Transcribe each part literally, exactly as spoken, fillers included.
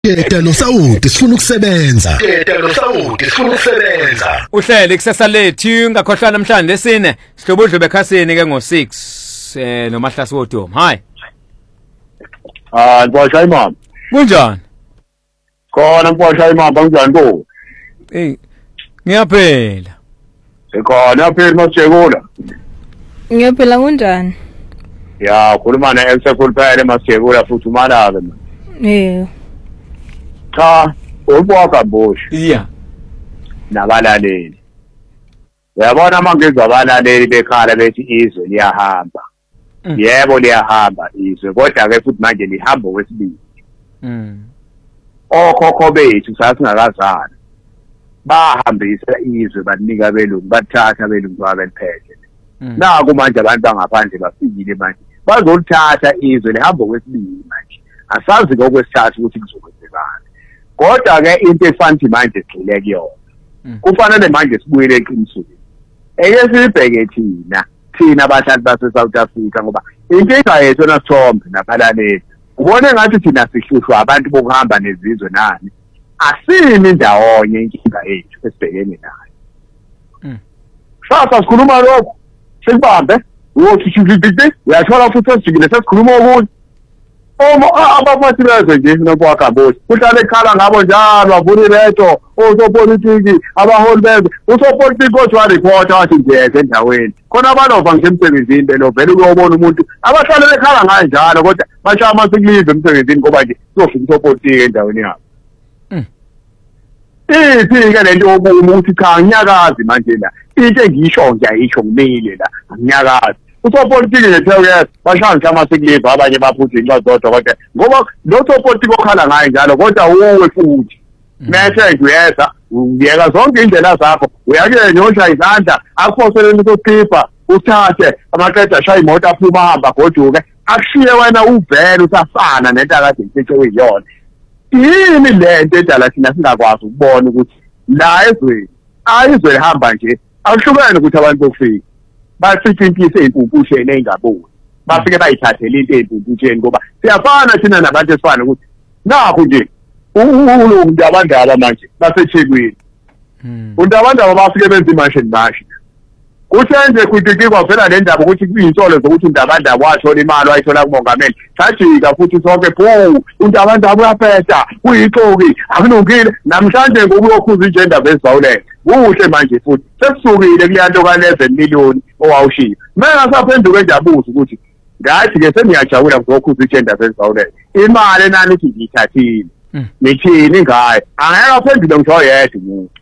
Keta noSawudi sifuna ukusebenza. Keta noSawudi sifuna ukusebenza. Uhlele kusasa lethu ngakhohlwa namhlanje lesine sihlobo udlube ekhasini ke ngo six eh noMahlasi woDomo. Hayi. Ah, ngibasha imama. Kunjani? Khona ngibasha imama kunjani bo? Eh ngiyaphela. Sekhona phela masijekula. Ngiyaphela kunjani? Ya, khuluma na Elsekhulu phela masijekula futhi umalaka. Eh. Cha, ubonga boshi. Yeah. Nabalaleli. Uyabona mangizwa abalaleli bekhala bethi izwe liyahamba. Yebo liyahamba izwe kodwa ke futhi manje lihamba wesibili. Mm. Okhokho bethu sasingakazana. Bahambisa izwe banika abelungu bathatha abelungu abeliphethe. Naku manje abantu bangaphandle bafikile manje. Bazolithatha izwe lihamba wesibili manje. Asazi ngokwesithathu ukuthi kuzokwenzekani. Kodwa ke into efanele manje sigxile kuyona. Kufanele manje sibuyele eqinisweni. Eke sibheke thina, thina abahlali base South Africa ngoba inkinga yethu naSithombe nabalaleli. Ubone ngathi thina sihlushwa abantu bokuhamba nezizwe nani. Asini indawonye inkinga yethu esibhekene nayo. Mm. Sasa sikhuluma lokho. Sikubambe. Uyothi shivividi, uyathola futhi sijikile sesikhuluma ukuthi Omo abafathi beze nje nokwakha bosi. Kuhlale ekhala ngabo njalo avuni leto, osopolitiki, abaholi beze. Usopolitiki othwa report athi nje endaweni. Khona abanova nje emsebenzini belo vele uyobona umuntu abahlale ekhala ngaye njalo kodwa bashaya sikulise emsebenzini ngoba nje sofika usopolitiki endaweni yabo. Mm. Ithi ke lento obuma ukuthi cha ngiyakazi manje la. Into engisho nje ayisho ngimile la. Ngiyakazi. Usopolitiki netheke bashaya njama sikulive abanye baphutha incwadi zodwa kodwa ngoba lo sopolitiki okhala ngaye njalo kodwa uwe futhi mase uyeza uyeka zonke indlela zakho uyake nyosha izandla akuphoseleni ukukhipha uthathe amaqeda ashaya imoto aphuma hamba goduke akushiye wena uvele usafana nento akade ngitsho uyiyona yini lento edala thina singakwazi ukubona ukuthi la ezweni ayizwe lihamba nje akuhlukene ukuthi abantu bofika basithintise impumpusheni engaboni bafike bayithathele into empumpusheni ngoba siyafana thina nabantu esifana ukuthi nakho nje umuntu abandaba manje baseThekwini undabandaba bafike benza imashini bashi kusenze kwitiki kwavela le ndaba ukuthi kuyinsolo zokuthi undabandaba wathola imali wayithola kumongameli sajika futhi sonke phu undabandaba uyaphetha uyixoki akunokile namhlanje ngokuyokhuza igender based violence kuhle manje futhi sesisukile kuyanto ka eleven million owawushiya mina saphenduka enjabuzo ukuthi ngathi ke seniyajabula ngokhuza igender based violence imali nani ithi ngiyithathile nithini ngayo angeke aphendule ngisho yedwa umuntu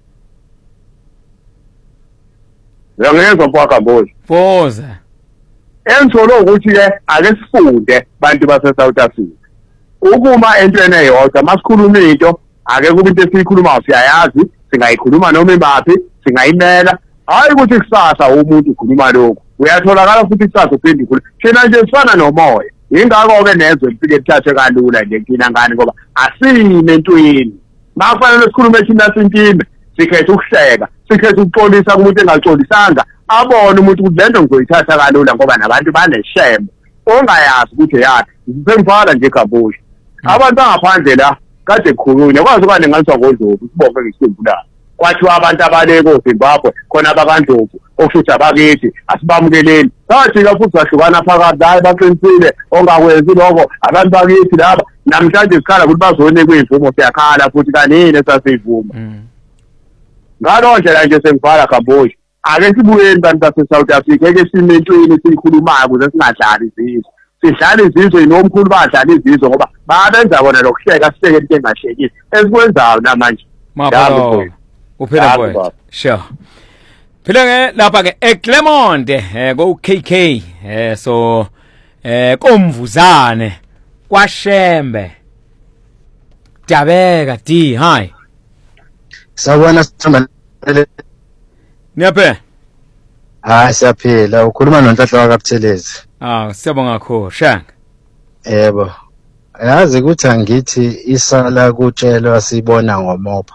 Ngiyangezwa mfaka mbozi. Boza. Engitholo ukuthi ke ake sifunde bantu base South Africa. Ukuma entweni eyodwa masikhuluma into ake kube into esikhuluma siyayazi singayikhuluma noma imaphi singayimela hayi ukuthi kusasa umuntu ukhuluma lokho uyatholakala futhi kusasa uphinde ukhuluma thina nje sifana nomoya ingakho ke nezwe lifike lithathe kalula nje kina ngani ngoba asine entweni makufanele sikhulume thina sintime sikhethe ukuhleka sikhethe ukuxolisa kumuntu engaxolisanga abone umuntu ukuthi lento ngizoyithatha kalula ngoba nabantu baneshemo ongayazi ukuthi yathi sengifala nje eGabushi abantu angaphandle la kade kukhulunywa kwazi ukane nganiswa ngoDlovu sibonke ngisimbula kwathiwa abantu abaleko eZimbabwe khona abakandlovu okusho abakithi asibamukeleni sajika futhi sahlukana phakathi hayi baqinisile ongakwenzi lokho abantu bakithi laba namhlanje sikhala ukuthi bazone kwiimvumo siyakhala futhi kanini esasivuma ngalo ndlela nje sengivala Gabushi ake sibuyeni bantu base South Africa eke simentweni sikhulumayo ukuze singadlali izizwe sidlala izizwe nomkhulu badlala izizwe ngoba babenza bona lokuhleka siseke into engahlekisi esikwenzayo namanje mapho uphela mfowethu sure phela ke lapha ke eClermont eh ko K K eh so eh komvuzane kwaShembe Dabeka D hi Sawubona sithemba Niyaphe Hayi siyaphila ukhuluma noNhlanhla kaButhelezi Ah siyabonga kakhulu shanga Yebo yazi ukuthi angithi isala kutshelwa sibona ngomopha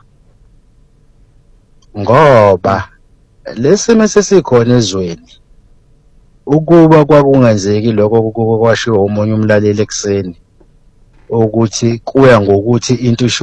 ngoba lesimo sesikhona ezweni ukuba kwakungenzeki lokho kwashiwo umunye umlaleli ekseni ukuthi kuya ngokuthi into